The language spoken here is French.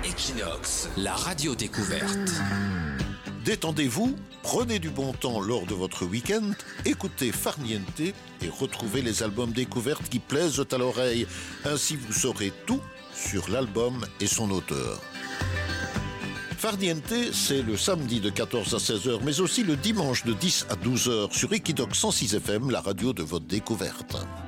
Equinox, la radio découverte. Détendez-vous, prenez du bon temps lors de votre week-end, écoutez Farniente et retrouvez les albums découvertes qui plaisent à l'oreille. Ainsi vous saurez tout sur l'album et son auteur. Farniente, c'est le samedi de 14 à 16h, mais aussi le dimanche de 10 à 12h sur Equinox 106 FM, la radio de votre découverte.